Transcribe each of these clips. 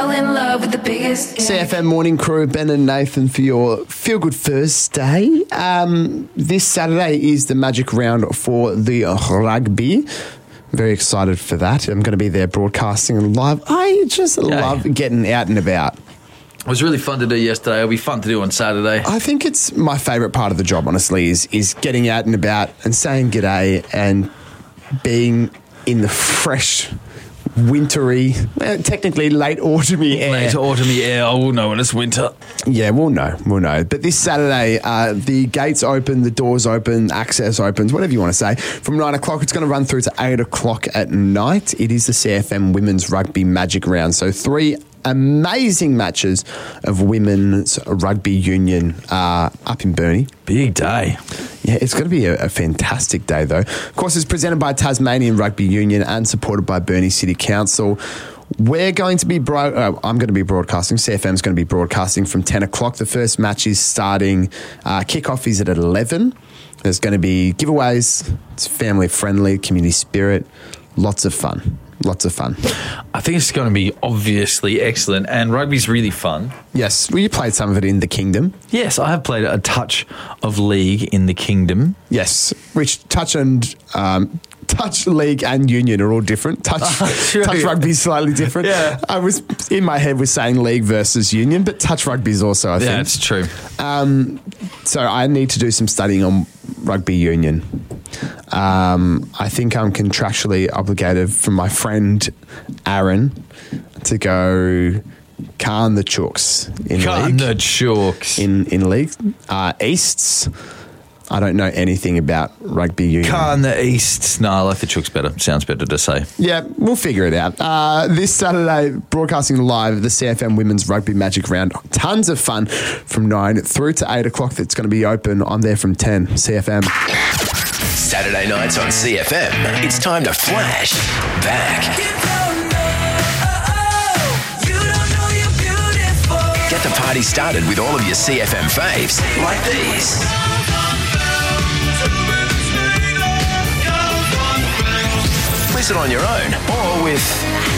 fell in love with the biggest. CFM Morning Crew, Ben and Nathan for your Feel Good Thursday. This Saturday is the magic round for the rugby. Very excited for that. I'm going to be there broadcasting live. I just love getting out and about. It was really fun to do yesterday. It'll be fun to do on Saturday. I think it's my favourite part of the job, honestly, is getting out and about and saying g'day and being in the fresh, wintry, technically late autumny air. Late autumny air. I will know when it's winter. Yeah, we'll know. But this Saturday, the gates open, the doors open, access opens, whatever you want to say. From 9 o'clock, it's going to run through to 8 o'clock at night. It is the CFM Women's Rugby Magic Round. So 3 amazing matches of women's rugby union up in Burnie. Big day. Yeah, it's going to be a fantastic day, though. Of course, it's presented by Tasmanian Rugby Union and supported by Burnie City Council. We're going to be I'm going to be broadcasting. CFM's going to be broadcasting from 10 o'clock. The first match is starting. Kickoff is at 11. There's going to be giveaways. It's family friendly, community spirit. Lots of fun. I think it's going to be obviously excellent, and rugby's really fun. Yes. Well, you played some of it in the Kingdom. Yes, I have played a touch of league in the Kingdom. Yes, which touch league and union are all different. Touch rugby is slightly different. Yeah. I was in my head was saying league versus union, but touch rugby is also, I think. Yeah, it's true. So I need to do some studying on rugby union. I think I'm contractually obligated from my friend Aaron to go Carn the Chooks in league. Carn the Chooks. In league. Easts, I don't know anything about rugby union. Carn the Easts. No, I like the Chooks better. Sounds better to say. Yeah, we'll figure it out. This Saturday, broadcasting live, the CFM Women's Rugby Magic Round. Tons of fun from 9 through to 8 o'clock. That's going to be open. I'm there from 10. CFM. Saturday nights on CFM, it's time to flash back. Get the party started with all of your CFM faves, like these. Listen on your own or with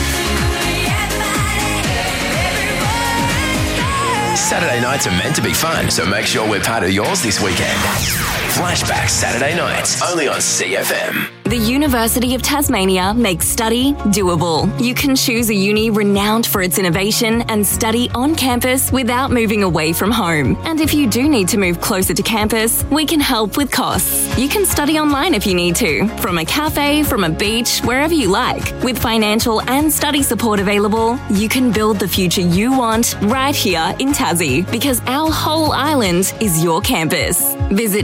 Saturday nights are meant to be fun, so make sure we're part of yours this weekend. Flashback Saturday nights, only on CFM. The University of Tasmania makes study doable. You can choose a uni renowned for its innovation and study on campus without moving away from home. And if you do need to move closer to campus, we can help with costs. You can study online if you need to, from a cafe, from a beach, wherever you like. With financial and study support available, you can build the future you want right here in Tassie, because our whole island is your campus. Visit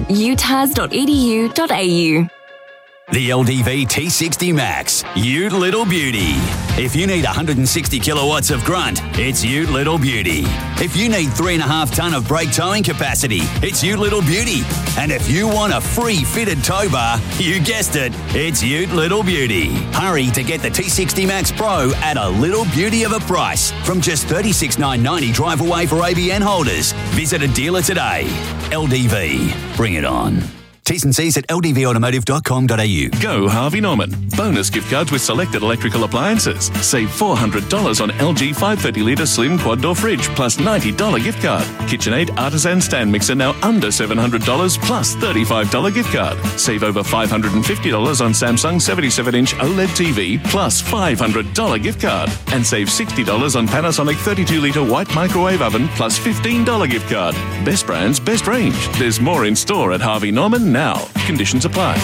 utas.edu.au. The LDV T60 Max, Ute Little Beauty. If you need 160 kilowatts of grunt, it's Ute Little Beauty. If you need 3.5 tonne of brake towing capacity, it's Ute Little Beauty. And if you want a free fitted tow bar, you guessed it, it's Ute Little Beauty. Hurry to get the T60 Max Pro at a little beauty of a price from just $36,990 drive away for ABN holders. Visit a dealer today. LDV, bring it on. T's and C's at ldvautomotive.com.au. Go Harvey Norman. Bonus gift cards with selected electrical appliances. Save $400 on LG 530-litre slim quad door fridge plus $90 gift card. KitchenAid Artisan stand mixer now under $700 plus $35 gift card. Save over $550 on Samsung 77-inch OLED TV plus $500 gift card. And save $60 on Panasonic 32-litre white microwave oven plus $15 gift card. Best brands, best range. There's more in store at Harvey Norman now. Conditions apply.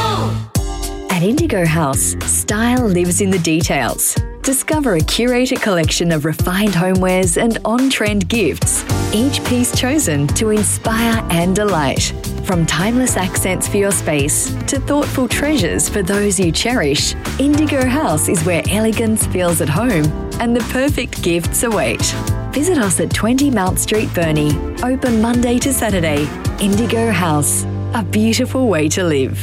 At Indigo House, style lives in the details. Discover a curated collection of refined homewares and on-trend gifts, each piece chosen to inspire and delight. From timeless accents for your space to thoughtful treasures for those you cherish, Indigo House is where elegance feels at home and the perfect gifts await. Visit us at 20 Mount Street, Burnie. Open Monday to Saturday. Indigo House, a beautiful way to live.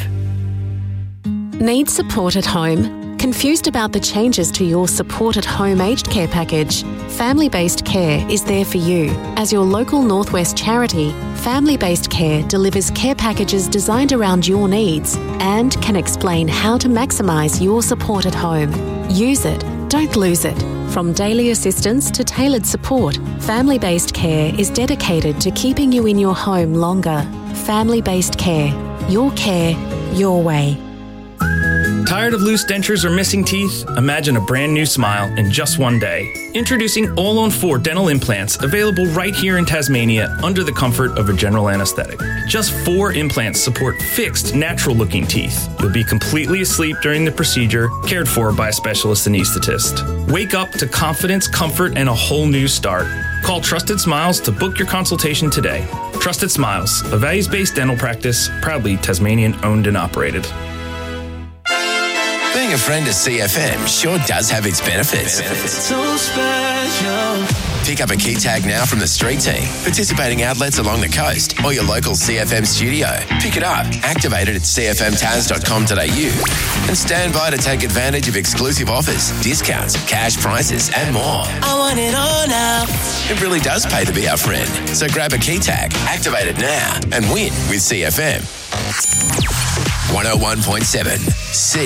Need support at home? Confused about the changes to your Support at Home aged care package? Family Based Care is there for you. As your local Northwest charity, Family Based Care delivers care packages designed around your needs and can explain how to maximise your support at home. Use it, don't lose it. From daily assistance to tailored support, family-based care is dedicated to keeping you in your home longer. Family-based care. Your care, your way. Tired of loose dentures or missing teeth? Imagine a brand new smile in just one day. Introducing All-on-4 dental implants, available right here in Tasmania under the comfort of a general anesthetic. Just 4 implants support fixed, natural-looking teeth. You'll be completely asleep during the procedure, cared for by a specialist anaesthetist. Wake up to confidence, comfort, and a whole new start. Call Trusted Smiles to book your consultation today. Trusted Smiles, a values-based dental practice, proudly Tasmanian-owned and operated. Being a friend of CFM sure does have its benefits. So special. Pick up a key tag now from the street team, participating outlets along the coast, or your local CFM studio. Pick it up, activate it at cfmtaz.com.au, and stand by to take advantage of exclusive offers, discounts, cash prizes, and more. I want it all now. It really does pay to be our friend. So grab a key tag, activate it now, and win with CFM. 101.7 C.